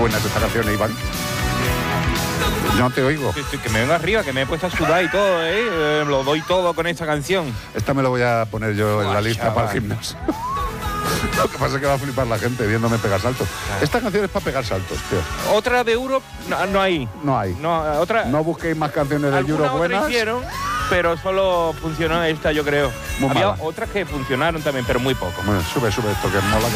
buena es esta canción, Iván. Yo no te oigo. Que me vengo arriba, que me he puesto a sudar y todo, lo doy todo con esta canción. Esta me la voy a poner yo en la lista chaval. para el gimnasio. Lo que pasa es que va a flipar la gente viéndome pegar saltos. Esta canción es para pegar saltos, tío. Otra de Europe no hay. No hay. Otra. No busquéis más canciones de Alguna Euro otra buenas. hicieron, pero solo funcionó esta, yo creo. Muy Había mala. otras que funcionaron también, pero muy poco. Bueno, sube esto que mola.